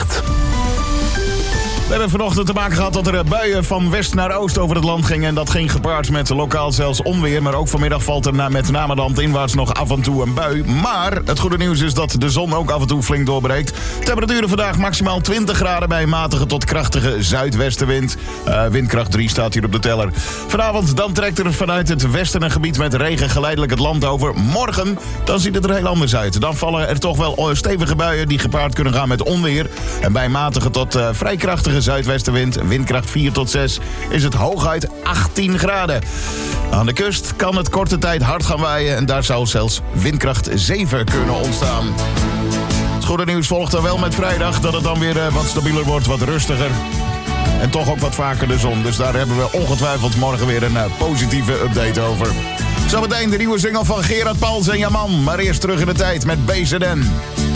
weerbericht. We hebben vanochtend te maken gehad dat er buien van west naar oost over het land gingen. En dat ging gepaard met lokaal zelfs onweer. Maar ook vanmiddag valt er met name landinwaarts nog af en toe een bui. Maar het goede nieuws is dat de zon ook af en toe flink doorbreekt. Temperaturen vandaag maximaal 20 graden bij een matige tot krachtige zuidwestenwind. Windkracht 3 staat hier op de teller. Vanavond dan trekt er vanuit het westen een gebied met regen geleidelijk het land over. Morgen dan ziet het er heel anders uit. Dan vallen er toch wel stevige buien die gepaard kunnen gaan met onweer. En bij matige tot vrij krachtige zuidwestenwind, windkracht 4 tot 6, is het hooguit 18 graden. Aan de kust kan het korte tijd hard gaan waaien en daar zou zelfs windkracht 7 kunnen ontstaan. Het goede nieuws volgt dan wel met vrijdag, dat het dan weer wat stabieler wordt, wat rustiger. En toch ook wat vaker de zon, dus daar hebben we ongetwijfeld morgen weer een positieve update over. Zometeen de nieuwe single van Gerard Pals en Jaman, maar eerst terug in de tijd met BZN.